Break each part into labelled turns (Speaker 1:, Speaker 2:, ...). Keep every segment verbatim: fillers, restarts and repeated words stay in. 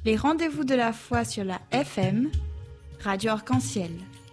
Speaker 1: Les rendez-vous de la foi sur la F M, Radio Arc-en-Ciel.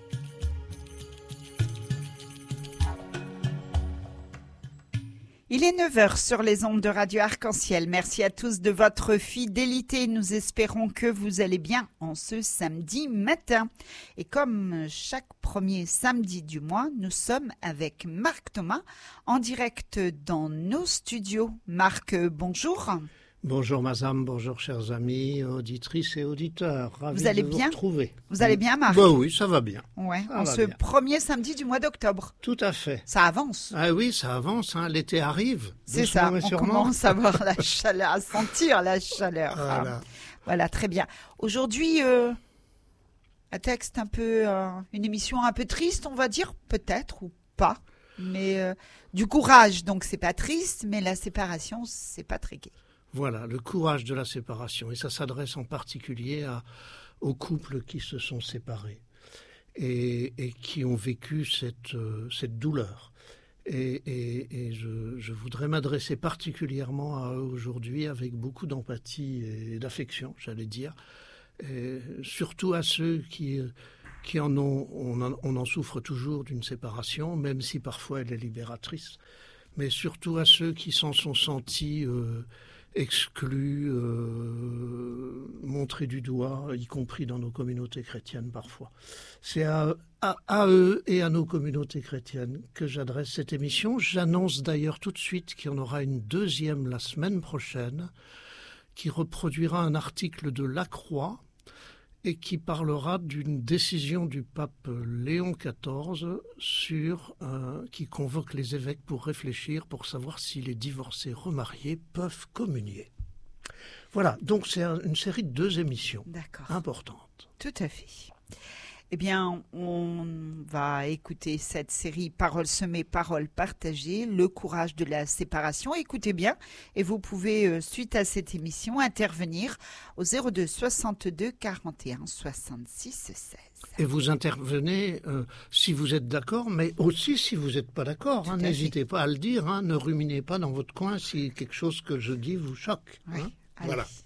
Speaker 2: Il est neuf heures sur les ondes de Radio Arc-en-Ciel. Merci à tous de votre fidélité. Nous espérons que vous allez bien en ce samedi matin. Et comme chaque premier samedi du mois, nous sommes avec Marc Thomas en direct dans nos studios. Marc, bonjour.
Speaker 3: Bonjour Mazam, bonjour chers amis, auditrices et auditeurs. Ravi
Speaker 2: vous allez
Speaker 3: de
Speaker 2: bien
Speaker 3: vous retrouver.
Speaker 2: Vous allez bien, Marc?
Speaker 3: Bah oui, ça va bien.
Speaker 2: Ouais,
Speaker 3: ça
Speaker 2: en
Speaker 3: va
Speaker 2: ce
Speaker 3: bien.
Speaker 2: premier samedi du mois d'octobre.
Speaker 3: Tout à fait.
Speaker 2: Ça avance.
Speaker 3: Ah oui, ça avance, hein. L'été arrive.
Speaker 2: C'est ça, on
Speaker 3: sûrement.
Speaker 2: commence à voir la chaleur, à sentir la chaleur.
Speaker 3: Voilà,
Speaker 2: voilà très bien. Aujourd'hui, euh, un texte un peu, euh, une émission un peu triste, on va dire, peut-être ou pas, mais euh, du courage. Donc c'est pas triste, mais la séparation, c'est pas très gai.
Speaker 3: Voilà, le courage de la séparation. Et ça s'adresse en particulier à, aux couples qui se sont séparés et, et qui ont vécu cette, euh, cette douleur. Et, et, et je, je voudrais m'adresser particulièrement à eux aujourd'hui avec beaucoup d'empathie et d'affection, j'allais dire. Et surtout à ceux qui, qui en ont... On en, on en souffre toujours d'une séparation, même si parfois elle est libératrice. Mais surtout à ceux qui s'en sont sentis... Euh, exclus, euh, montrés du doigt, y compris dans nos communautés chrétiennes parfois. C'est à, à, à eux et à nos communautés chrétiennes que j'adresse cette émission. J'annonce d'ailleurs tout de suite qu'il y en aura une deuxième la semaine prochaine, qui reproduira un article de La Croix et qui parlera d'une décision du pape Léon quatorze sur, euh, qui convoque les évêques pour réfléchir, pour savoir si les divorcés remariés peuvent communier. Voilà, donc c'est un, une série de deux émissions
Speaker 2: D'accord.
Speaker 3: importantes.
Speaker 2: Tout à fait. Eh bien, on va écouter cette série Paroles semées, paroles partagées, le courage de la séparation. Écoutez bien, et vous pouvez, suite à cette émission, intervenir au zéro deux soixante-deux quarante et un soixante-six seize.
Speaker 3: Et vous intervenez euh, si vous êtes d'accord, mais aussi si vous n'êtes pas d'accord. Hein, n'hésitez pas à le dire, hein, ne ruminez pas dans votre coin si quelque chose que je dis vous choque.
Speaker 2: Oui,
Speaker 3: hein.
Speaker 2: allez.
Speaker 3: Voilà.